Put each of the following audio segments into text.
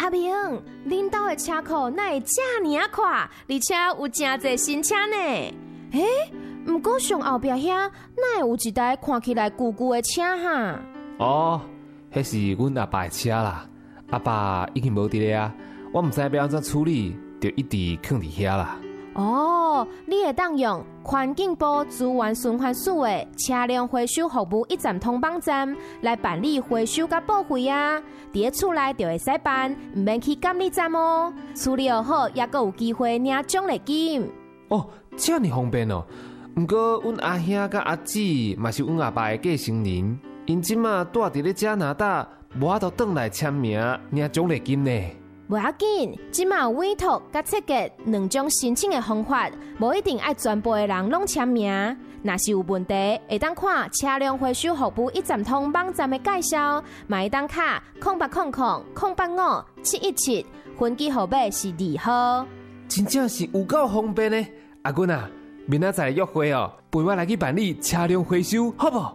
阿明，恁兜的车库哪会这么啊快，而且有真侪新车呢？不过上后壁遐哪会有一台看起来旧旧的车哈？ 哦，迄是阮阿爸的车啦，阿爸已经无伫咧啊，我唔知要安怎处理，就一直放伫遐啦。 哦，你会当用环境部资源循环署的车辆回收服务一站通网站来办理回收甲报废啊！伫咧厝内就会使办，唔免去监理站哦。处理好，也阁有机会领奖励金。 哦，这么方便哦！不过，阮阿兄甲阿姊嘛是阮阿爸的继承人，因即马住伫咧加拿大，无法度转来签名领奖励金呢。 无要紧，即马有委托甲设计两种申请的方法，无一定爱全部的人拢签名。若是有问题，会当看车辆回收服务一站通网站的介绍，嘛会当卡0800-085-717，分机号码是2号。 真正是有够方便呢！阿君啊，明仔载约会哦，陪我来去办理车辆回收，好不？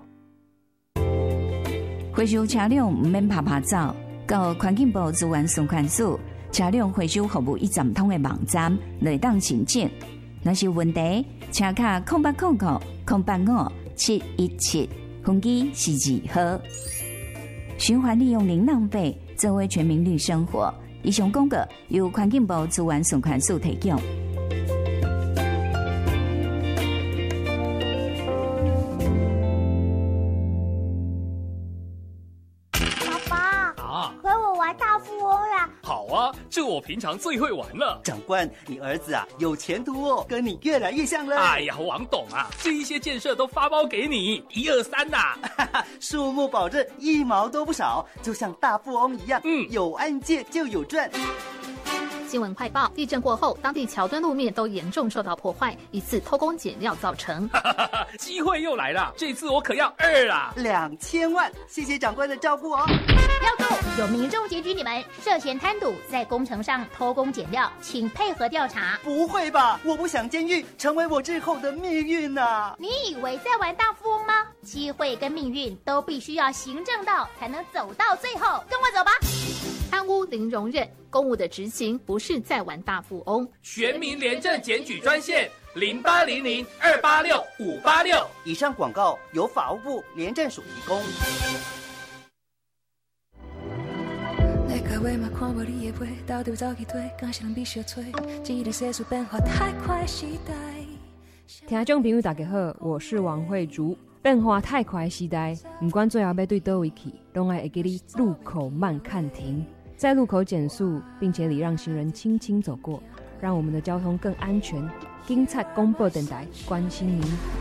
回收车辆唔免拍拍走。到环境部资源循环署车辆回收服务一站通的网站来当申请。若是有问题，请卡0800-085-717，分机是2号。循环利用零浪费，作为全民绿生活。以上广告由环境部资源循环署提供。 好啊，这我平常最会玩了。 长官，你儿子啊有前途哦，跟你越来越像了。 哎呀，王董啊，这一些建设都发包给你，1、2、3呐。 数目保证1毛都不少，就像大富翁一样。有案件就有赚。 新闻快报：地震过后，当地桥墩路面都严重受到破坏，疑似偷工减料造成。 机会又来了，这次我可要2啦 ！2000万，谢谢长官的照顾哦。 要住，有民众检举你们涉嫌贪赌，在工程上偷工减料，请配合调查。 不会吧？我不想监狱成为我日后的命运啊！ 你以为在玩大富翁吗？机会跟命运都必须要行政道才能走到最后。跟我走吧。 贪污零容忍，公务的执行不是在玩大富翁。 全民廉政检举专线0800-286-586。 以上广告由法务部廉政署提供。 听众朋友大家好，我是王慧竹。变化太快的时代，不管最后要对倒位去，都要给你路口慢看停，在路口减速，并且礼让行人轻轻走过，让我们的交通更安全。警察广播电台关心您。